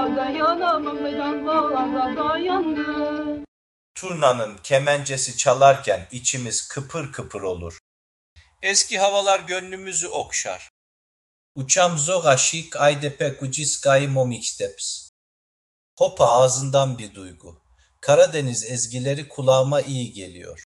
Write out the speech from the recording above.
dayanamam ve can bağlarda dayandı. Turnanın kemencesi çalarken içimiz kıpır kıpır olur. Eski havalar gönlümüzü okşar. Uçam zoga şik aydepe kuciskayı momiksteps. Hopa ağzından bir duygu. Karadeniz ezgileri kulağıma iyi geliyor.